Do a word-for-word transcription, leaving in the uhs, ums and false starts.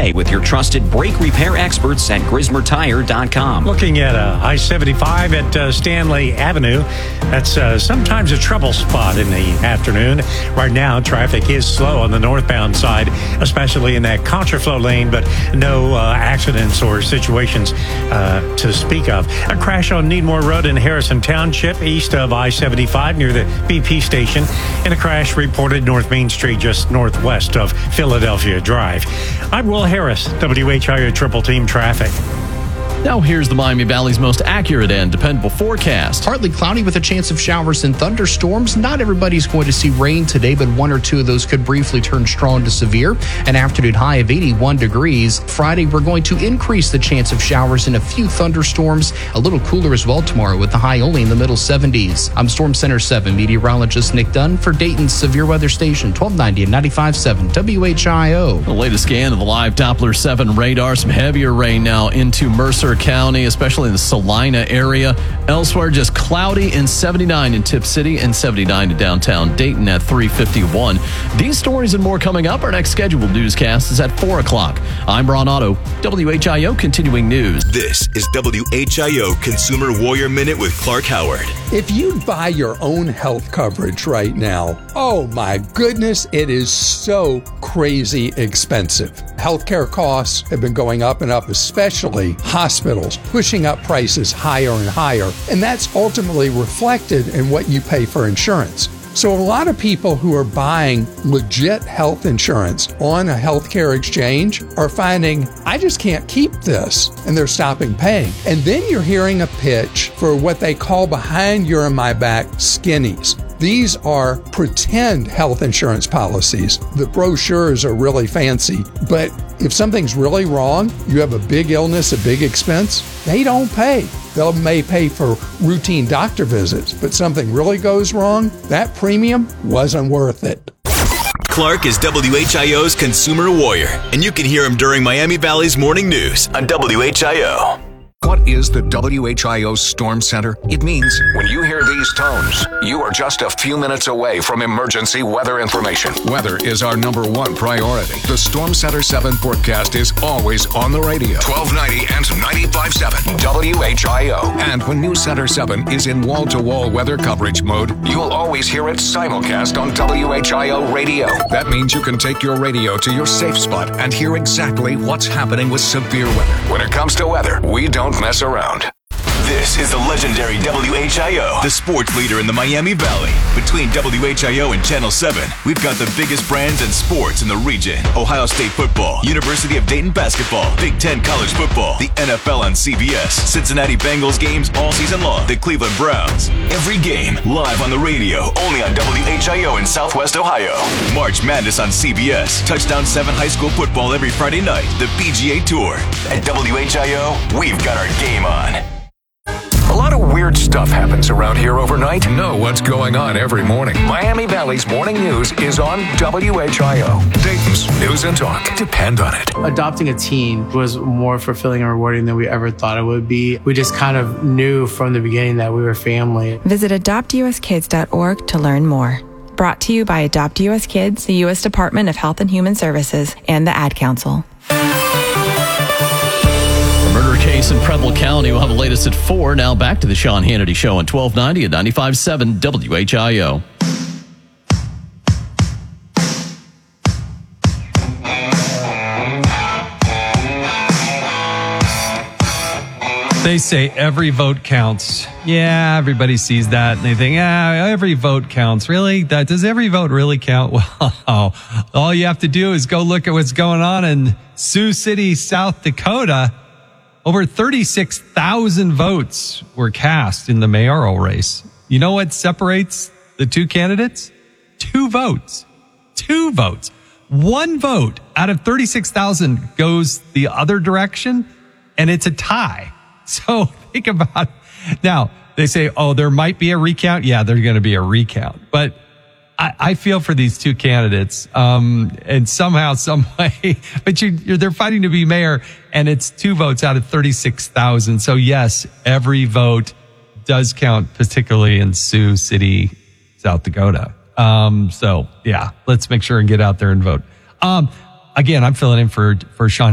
today with your trusted brake repair experts at Grismer Tire dot com. Looking at uh, I seventy-five at uh, Stanley Avenue. That's uh, sometimes a trouble spot in the afternoon. Right now, traffic is slow on the northbound side, especially in that contraflow lane, but no uh, accidents or situations uh, to speak of. A crash on Needmore Road in Harrison Township, east of I seventy-five near the B P station, and a crash reported North Main Street just northwest of Philadelphia Drive. I'm Will Harris, W H I O Triple Team Traffic. Now here's the Miami Valley's most accurate and dependable forecast. Partly cloudy with a chance of showers and thunderstorms. Not everybody's going to see rain today, but one or two of those could briefly turn strong to severe. An afternoon high of eighty-one degrees. Friday, we're going to increase the chance of showers and a few thunderstorms. A little cooler as well tomorrow with the high only in the middle seventies. I'm Storm Center seven meteorologist Nick Dunn for Dayton's Severe Weather Station, twelve ninety and ninety-five point seven W H I O. The latest scan of the live Doppler seven radar. Some heavier rain now into Mercer County, especially in the Salina area. Elsewhere, just cloudy and seventy-nine in Tip City and seventy-nine in downtown Dayton at three fifty-one. These stories and more coming up. Our next scheduled newscast is at four o'clock. I'm Ron Otto, W H I O Continuing News. This is W H I O Consumer Warrior Minute with Clark Howard. If you buy your own health coverage right now, oh my goodness, it is so crazy expensive. Healthcare costs have been going up and up, especially hospitals, pushing up prices higher and higher. And that's ultimately reflected in what you pay for insurance. So a lot of people who are buying legit health insurance on a healthcare exchange are finding, I just can't keep this, and they're stopping paying. And then you're hearing a pitch for what they call behind your and my back skinnies. These are pretend health insurance policies. The brochures are really fancy, but if something's really wrong, you have a big illness, a big expense, they don't pay. They may pay for routine doctor visits, but something really goes wrong, that premium wasn't worth it. Clark is W H I O's Consumer Warrior, and you can hear him during Miami Valley's Morning News on W H I O. What is the W H I O Storm Center? It means when you hear these tones, you are just a few minutes away from emergency weather information. Weather is our number one priority. The Storm Center seven forecast is always on the radio. twelve ninety and ninety-five point seven W H I O. And when News Center seven is in wall-to-wall weather coverage mode, you'll always hear it simulcast on W H I O radio. That means you can take your radio to your safe spot and hear exactly what's happening with severe weather. When it comes to weather, we don't mess around. This is the legendary W H I O, the sports leader in the Miami Valley. Between W H I O and Channel seven, we've got the biggest brands and sports in the region. Ohio State football, University of Dayton basketball, Big Ten college football, the N F L on C B S, Cincinnati Bengals games all season long, the Cleveland Browns. Every game live on the radio, only on W H I O in Southwest Ohio. March Madness on C B S, Touchdown seven high school football every Friday night, the P G A Tour. At W H I O, we've got our game on. A lot of weird stuff happens around here overnight. Know what's going on every morning. Miami Valley's Morning News is on W H I O. Dayton's News and Talk. Depend on it. Adopting a teen was more fulfilling and rewarding than we ever thought it would be. We just kind of knew from the beginning that we were family. Visit adopt u s kids dot org to learn more. Brought to you by Adopt U S Kids, the U S Department of Health and Human Services, and the Ad Council. Murder case in Preble County. We'll have the latest at four. Now back to the Sean Hannity Show on twelve ninety and ninety-five point seven W H I O. They say every vote counts. Yeah, everybody sees that and they think, ah, every vote counts. Really? That does every vote really count? Well, all you have to do is go look at what's going on in Sioux City, South Dakota. Over thirty-six thousand votes were cast in the mayoral race. You know what separates the two candidates? Two votes. Two votes. One vote out of thirty-six thousand goes the other direction, and it's a tie. So think about it. Now, they say, oh, there might be a recount. Yeah, there's going to be a recount. But I, I feel for these two candidates, um, and somehow, some way, but you, you're, they're fighting to be mayor, and it's two votes out of thirty-six thousand. So yes, every vote does count, particularly in Sioux City, South Dakota. Um, so yeah, let's make sure and get out there and vote. Um, again, I'm filling in for, for Sean